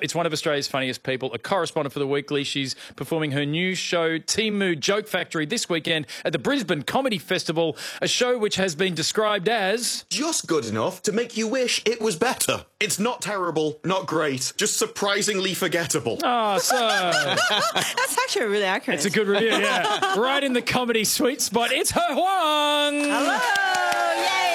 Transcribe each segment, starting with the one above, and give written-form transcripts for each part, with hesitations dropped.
It's one of Australia's funniest people, a correspondent for The Weekly. She's performing her new show, Teemu Joke Factory, this weekend at the Brisbane Comedy Festival, a show which has been described as... just good enough to make you wish it was better. It's not terrible, not great, just surprisingly forgettable. Oh, so... That's actually really accurate. It's a good review, yeah. Right in the comedy sweet spot, it's He Huang! Hello! Yay!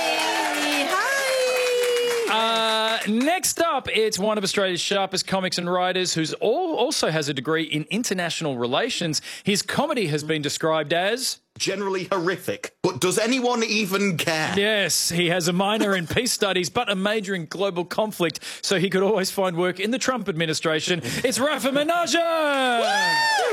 Hi! Next up, it's one of Australia's sharpest comics and writers who also has a degree in international relations. His comedy has been described as... generally horrific. But does anyone even care? Yes, he has a minor in peace studies but a major in global conflict, so he could always find work in the Trump administration. It's Rafa Menashe!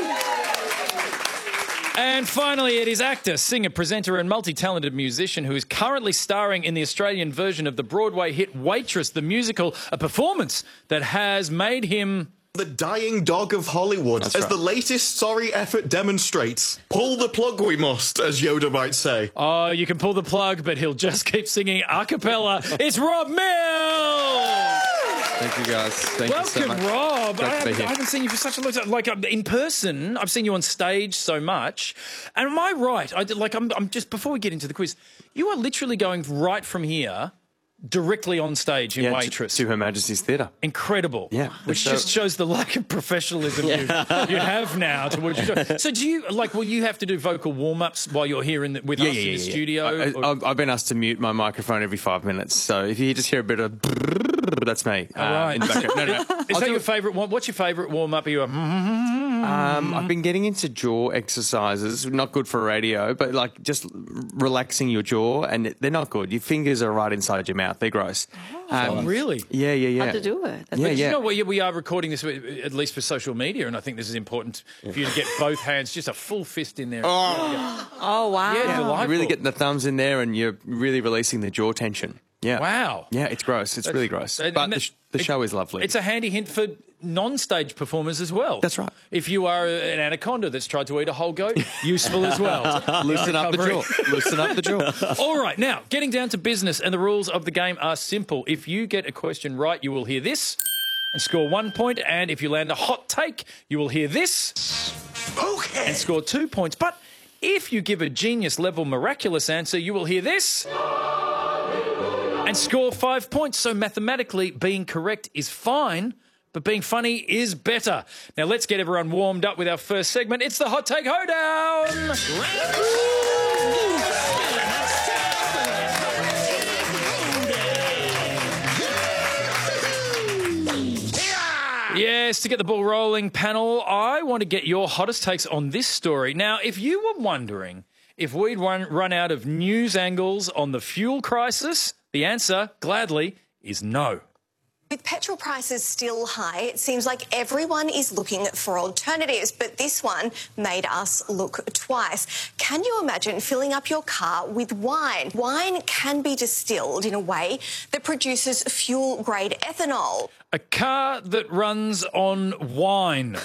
And finally, it is actor, singer, presenter and multi-talented musician who is currently starring in the Australian version of the Broadway hit Waitress, the musical, a performance that has made him... the dying dog of Hollywood. That's as right. the latest sorry effort demonstrates. Pull the plug we must, as Yoda might say. Oh, you can pull the plug, but he'll just keep singing a cappella. It's Rob Mills! Thank you, guys. Thank you so Welcome, much. Rob. Great I to be haven't, here. I haven't seen you for such a long time. Like in person, I've seen you on stage so much. And am I right? I'm just before we get into the quiz, you are literally going right from here directly on stage in Waitress. To Her Majesty's Theatre. Incredible. Yeah. Which So- just shows the lack of professionalism you have now to what you do. So do you, will you have to do vocal warm-ups while you're here with us in the studio? I've been asked to mute my microphone every 5 minutes, so if you just hear a bit of that's me. All right. In the background. No. Is that your favourite one? What's your favourite warm-up? Are you I've been getting into jaw exercises. Not good for radio, but like just relaxing your jaw, and they're not good. Your fingers are right inside your mouth. They're gross. really? Yeah. How to do it? That's Yeah, But yeah. you know, we are recording this at least for social media, and I think this is important for you to get both hands, just a full fist in there. Oh, wow. Yeah, You're delightful. really getting the thumbs in there, and you're really releasing the jaw tension. Yeah. Wow. Yeah, it's gross. It's really gross. and But that- the show is lovely. It's a handy hint for non-stage performers as well. That's right. If you are an anaconda that's tried to eat a whole goat, useful as well. Loosen up the jaw. Loosen up the jaw. All right, now, getting down to business, and the rules of the game are simple. If you get a question right, you will hear this and score 1 point, and if you land a hot take, you will hear this Okay. and score 2 points. But if you give a genius-level miraculous answer, you will hear this and score 5 points. So mathematically, being correct is fine, but being funny is better. Now, let's get everyone warmed up with our first segment. It's the Hot Take Hoedown! Yes, to get the ball rolling, panel, I want to get your hottest takes on this story. Now, if you were wondering if we'd run out of news angles on the fuel crisis, the answer, gladly, is no. With petrol prices still high, it seems like everyone is looking for alternatives, but this one made us look twice. Can you imagine filling up your car with wine? Wine can be distilled in a way that produces fuel-grade ethanol. A car that runs on wine.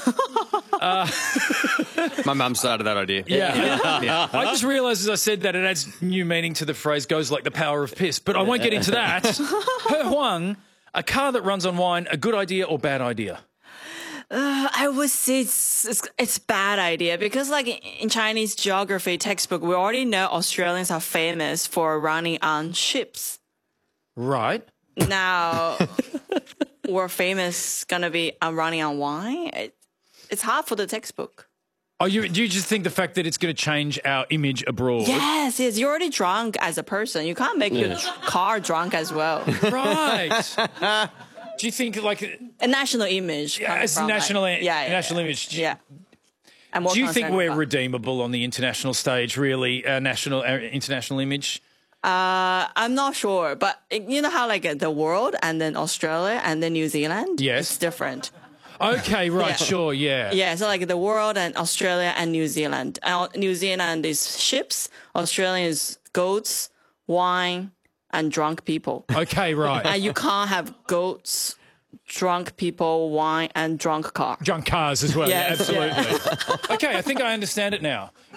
My mum started that idea. Yeah. I just realised as I said that it adds new meaning to the phrase goes like the power of piss, but I won't get into that. He Huang, a car that runs on wine, a good idea or bad idea? I would say it's bad idea because, like, in Chinese geography textbook, we already know Australians are famous for running on ships. Right. Now, we're famous gonna be running on wine. It's hard for the textbook. Oh, do you just think the fact that it's going to change our image abroad? Yes, you're already drunk as a person. You can't make your car drunk as well. Right. Do you think, like, A national image. as from, national, like, national image? Yeah. I'm more Do you think concerned we're about- redeemable on the international stage? Really, our international image? I'm not sure, but you know how like the world and then Australia and then New Zealand? Yes. It's different. Okay, right, Yeah. sure, yeah. Yeah, so like the world and Australia and New Zealand. New Zealand is ships, Australia is goats, wine, and drunk people. Okay, right. And you can't have goats, drunk people, wine, and drunk car. Drunk cars as well. Yes, Yeah, absolutely. Okay, I think I understand it now.